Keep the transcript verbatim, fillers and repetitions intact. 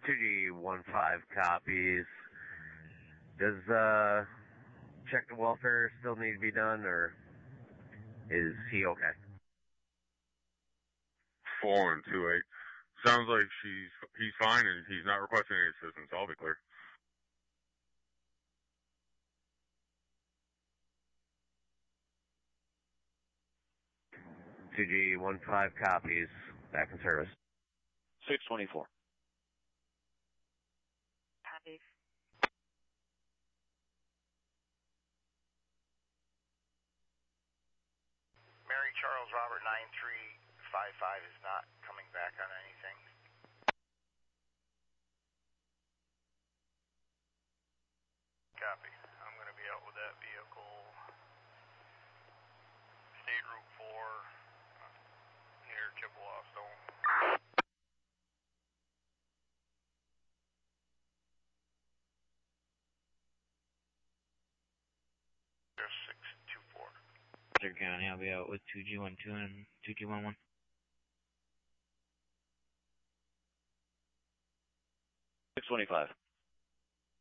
two G one five copies. Does uh, check the welfare still need to be done, or is he okay? four and two eight. Sounds like she's he's fine and he's not requesting any assistance. I'll be clear. two G one five copies. Back in service. six twenty-four. Copies. Mary Charles Robert nine three five five is not coming back on anything. Copy. I'm going to be out with that vehicle. State Route four, uh, near Chippewa Stone. six two four. Roger County, I'll be out with two G one two and two G one one. six twenty-five.